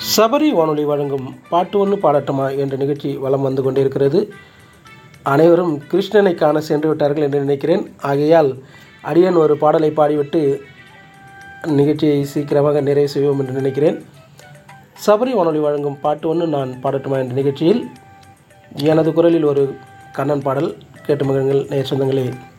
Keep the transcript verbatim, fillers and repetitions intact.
சபரி வானொலி வழங்கும் பாட்டு ஒன்று பாடட்டுமா என்ற நிகழ்ச்சி வலம் வந்து கொண்டிருக்கிறது. அனைவரும் கிருஷ்ணனை காண சென்று விட்டார்கள் என்று நினைக்கிறேன். ஆகையால் அடியன் ஒரு பாடலை பாடிவிட்டு நிகழ்ச்சியை சீக்கிரமாக நிறைவு செய்வோம் என்று நினைக்கிறேன். சபரி வானொலி வழங்கும் பாட்டு ஒன்று நான் பாடட்டுமா என்ற நிகழ்ச்சியில் எனது குரலில் ஒரு கண்ணன் பாடல் கேட்டு மகிழுங்கள் நேயர் சொந்தங்களே.